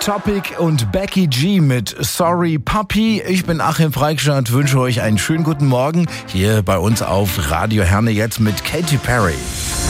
Topic und Becky G mit Sorry Puppy. Ich bin Achim Freikschner und wünsche euch einen schönen guten Morgen hier bei uns auf Radio Herne jetzt mit Katy Perry.